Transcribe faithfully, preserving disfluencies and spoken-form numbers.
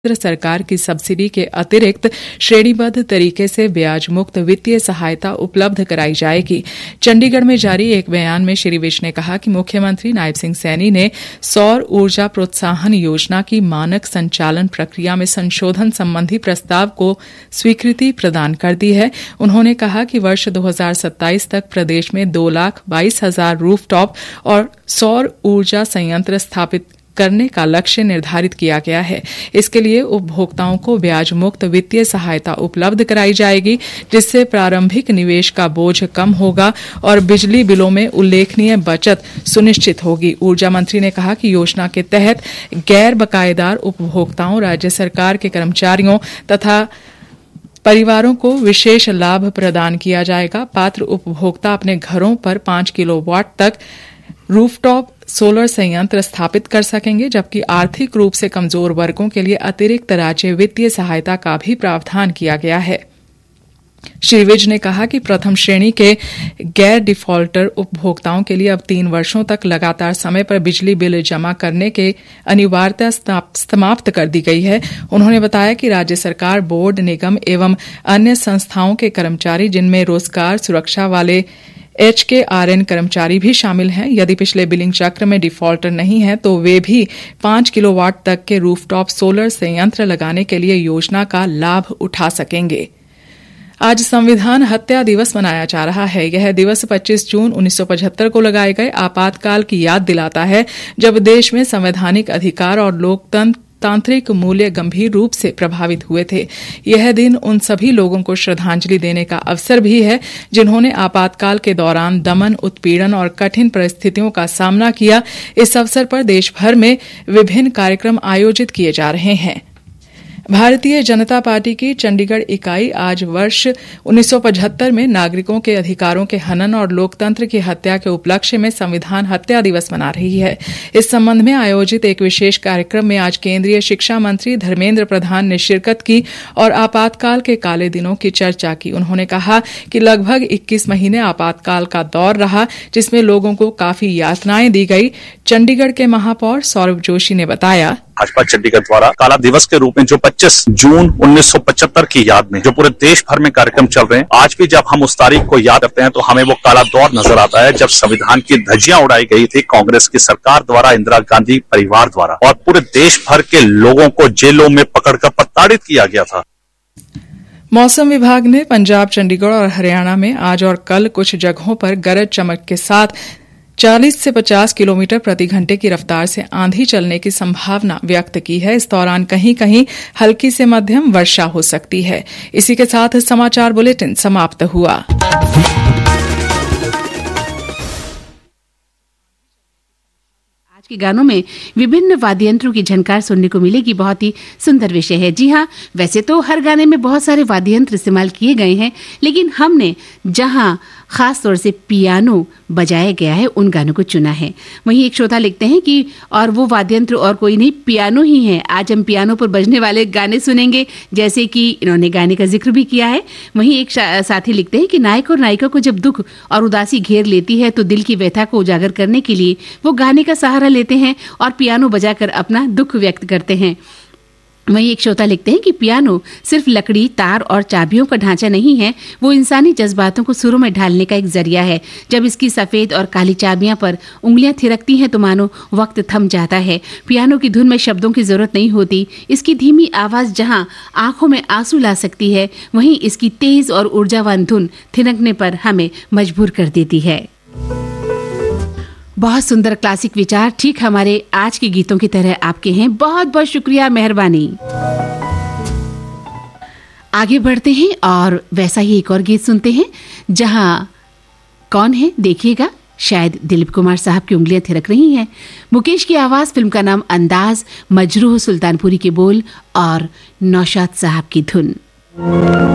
सरकार की सब्सिडी के अतिरिक्त श्रेणीबद्ध तरीके से ब्याज मुक्त वित्तीय सहायता उपलब्ध कराई जाएगी। चंडीगढ़ में जारी एक बयान में श्री विज ने कहा कि मुख्यमंत्री नायब सिंह सैनी ने सौर ऊर्जा प्रोत्साहन योजना की मानक संचालन प्रक्रिया में संशोधन संबंधी प्रस्ताव को स्वीकृति प्रदान कर दी है। उन्होंने कहा कि वर्ष दो हजार सत्ताईस तक प्रदेश में दो लाख बाईस हजार रूफटॉप और सौर ऊर्जा संयंत्र स्थापित करने का लक्ष्य निर्धारित किया गया है। इसके लिए उपभोक्ताओं को ब्याज मुक्त वित्तीय सहायता उपलब्ध कराई जाएगी, जिससे प्रारंभिक निवेश का बोझ कम होगा और बिजली बिलों में उल्लेखनीय बचत सुनिश्चित होगी। ऊर्जा मंत्री ने कहा कि योजना के तहत गैर बकायेदार उपभोक्ताओं, राज्य सरकार के कर्मचारियों तथा परिवारों को विशेष लाभ प्रदान किया जाएगा। पात्र उपभोक्ता अपने घरों पर पांच किलोवाट तक रूफटॉप सोलर संयंत्र स्थापित कर सकेंगे, जबकि आर्थिक रूप से कमजोर वर्गों के लिए अतिरिक्त राज्य वित्तीय सहायता का भी प्रावधान किया गया है। श्री विज ने कहा कि प्रथम श्रेणी के गैर डिफॉल्टर उपभोक्ताओं के लिए अब तीन वर्षों तक लगातार समय पर बिजली बिल जमा करने के अनिवार्यता समाप्त कर दी गई है। उन्होंने बताया कि राज्य सरकार, बोर्ड, निगम एवं अन्य संस्थाओं के कर्मचारी, जिनमें रोजगार सुरक्षा वाले एच के आर एन कर्मचारी भी शामिल हैं, यदि पिछले बिलिंग चक्र में डिफॉल्टर नहीं है तो वे भी पांच किलोवाट तक के रूफटॉप सोलर संयंत्र लगाने के लिए योजना का लाभ उठा सकेंगे। आज संविधान हत्या दिवस मनाया जा रहा है। यह दिवस पच्चीस जून उन्नीस सौ पचहत्तर को लगाए गए आपातकाल की याद दिलाता है, जब देश में संवैधानिक अधिकार और लोकतंत्र तांत्रिक मूल्य गंभीर रूप से प्रभावित हुए थे। यह दिन उन सभी लोगों को श्रद्धांजलि देने का अवसर भी है, जिन्होंने आपातकाल के दौरान दमन, उत्पीड़न और कठिन परिस्थितियों का सामना किया। इस अवसर पर देश भर में विभिन्न कार्यक्रम आयोजित किए जा रहे हैं। भारतीय जनता पार्टी की चंडीगढ़ इकाई आज वर्ष उन्नीस सौ पचहत्तर में नागरिकों के अधिकारों के हनन और लोकतंत्र की हत्या के उपलक्ष्य में संविधान हत्या दिवस मना रही है। इस संबंध में आयोजित एक विशेष कार्यक्रम में आज केंद्रीय शिक्षा मंत्री धर्मेंद्र प्रधान ने शिरकत की और आपातकाल के काले दिनों की चर्चा की। उन्होंने कहा कि लगभग इक्कीस महीने आपातकाल का दौर रहा, जिसमें लोगों को काफी यातनाएं दी गई। चंडीगढ़ के महापौर सौरभ जोशी ने बताया, भाजपा चंडीगढ़ द्वारा काला दिवस के रूप में जो पच्चीस जून उन्नीस सौ पचहत्तर की याद में जो पूरे देश भर में कार्यक्रम चल रहे हैं, आज भी जब हम उस तारीख को याद करते हैं तो हमें वो काला दौर नजर आता है, जब संविधान की धज्जियां उड़ाई गई थी कांग्रेस की सरकार द्वारा, इंदिरा गांधी परिवार द्वारा, और पूरे देश भर के लोगों को जेलों में पकड़कर प्रताड़ित किया गया था। मौसम विभाग ने पंजाब, चंडीगढ़ और हरियाणा में आज और कल कुछ जगहों पर गरज चमक के साथ चालीस से पचास किलोमीटर प्रति घंटे की रफ्तार से आंधी चलने की संभावना व्यक्त की है। इस दौरान कहीं कहीं हल्की से मध्यम वर्षा हो सकती है। इसी के साथ समाचार बुलेटिन समाप्त हुआ। के गानों में विभिन्न वाद्य यंत्रों की झनकार सुनने को मिलेगी। बहुत ही सुंदर विषय है। जी हाँ, वैसे तो हर गाने में बहुत सारे वाद्य यंत्र इस्तेमाल किए गए हैं, लेकिन हमने जहाँ खास तौर से पियानो बजाया गया है उन गानों को चुना है। वहीं एक श्रोता लिखते हैं कि और वो वाद्य यंत्र और कोई नहीं, पियानो ही है। आज हम पियानो पर बजने वाले गाने सुनेंगे, जैसे कि इन्होंने गाने का जिक्र भी किया है। वहीं एक साथी लिखते हैं कि नायक और नायिका को जब दुख और उदासी घेर लेती है तो दिल की व्यथा को उजागर करने के लिए वो गाने का सहारा लेते हैं और पियानो बजाकर अपना दुख व्यक्त करते हैं। वहीं एक श्रोता लिखते हैं कि पियानो सिर्फ लकड़ी, तार और चाबियों का ढांचा नहीं है, वो इंसानी जज्बातों को सुरों में ढालने का एक जरिया है। जब इसकी सफेद और काली चाबियां पर उंगलियां थिरकती हैं तो मानो वक्त थम जाता है। पियानो की धुन में शब्दों की जरूरत नहीं होती। इसकी धीमी आवाज जहां आंखों में आंसू ला सकती है, वहीं इसकी तेज और ऊर्जावान धुन थिरकने पर हमें मजबूर कर देती है। बहुत सुंदर क्लासिक विचार ठीक हमारे आज के गीतों की तरह आपके हैं। बहुत बहुत शुक्रिया, मेहरबानी। आगे बढ़ते हैं और वैसा ही एक और गीत सुनते हैं, जहां कौन है देखिएगा, शायद दिलीप कुमार साहब की उंगलियां थिरक रही हैं। मुकेश की आवाज, फिल्म का नाम अंदाज, मजरूह सुल्तानपुरी के बोल और नौशाद साहब की धुन।